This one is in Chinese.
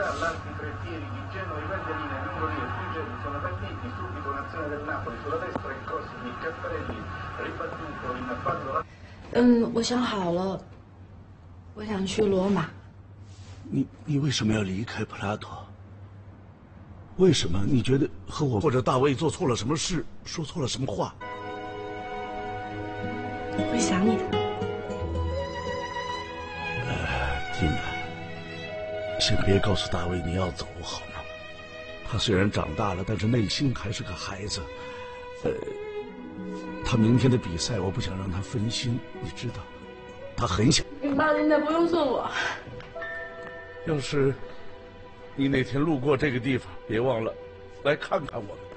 all'Alti Trettieri di Genova, i Valdialini e Numeri e Frigeri sono partiti, subito un'azione del Napoli sulla destra, il cross di Caffarelli ribattuto in fallo. 我想好了，我想去罗马。 你为什么要离开普拉托？为什么？你觉得和我或者大卫做错了什么事，说错了什么话？ 我会想你的。 缇娜，先别告诉大卫你要走，好吗？他虽然长大了，但是内心还是个孩子。他明天的比赛，我不想让他分心，你知道，他很想。 爸，现在不用送我。 要是你哪天路过这个地方，别忘了来看看我们。